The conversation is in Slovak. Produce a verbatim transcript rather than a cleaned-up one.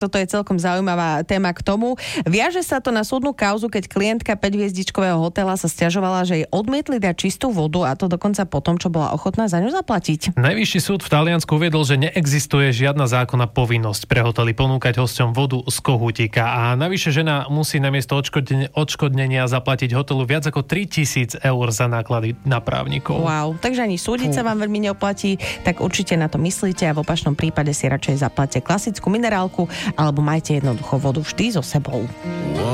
Toto je celkom zaujímavá téma k tomu. Viaže sa to na súdnu kauzu, keď klientka päťhviezdičkového hotela sa sťažovala, že jej odmietli dať čistú vodu, a to dokonca po tom, čo bola ochotná za ňu zaplatiť. Najvyšší súd v Taliansku uviedol, že neexistuje žiadna zákonná povinnosť pre hotely ponúkať hosťom vodu z kohútika a navyše žena musí namiesto odškodne, odškodnenia zaplatiť hotelu viac ako tritisíc eur za náklady na právnikov. Wow, takže ani súdiť sa vám veľmi neoplatí, tak určite na to myslíte a v opačnom prípade si radšej zaplatte klasickú minerálku alebo majte jednoducho vodu vždy so sebou.